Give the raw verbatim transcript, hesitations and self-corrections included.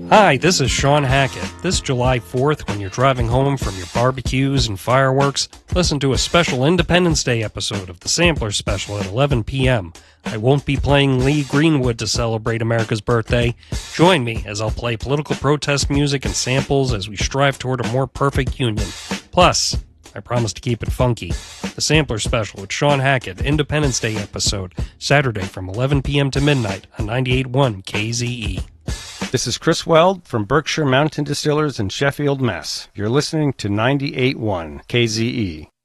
Hi, this is Sean Hackett. This July fourth, when you're driving home from your barbecues and fireworks, listen to a special Independence Day episode of the Sampler Special at eleven p.m. I won't be playing Lee Greenwood to celebrate America's birthday. Join me as I'll play political protest music and samples as we strive toward a more perfect union. Plus, I promise to keep it funky. The Sampler Special with Sean Hackett, Independence Day episode, Saturday from eleven p.m. to midnight on ninety-eight point one K Z E. This is Chris Weld from Berkshire Mountain Distillers in Sheffield, Mass. You're listening to ninety-eight point one K Z E.